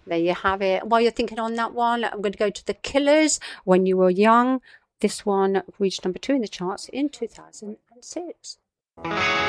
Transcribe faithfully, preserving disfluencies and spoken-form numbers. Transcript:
There you have it. While you're thinking on that one, I'm going to go to The Killers, When You Were Young. This one reached number two in the charts in two thousand six.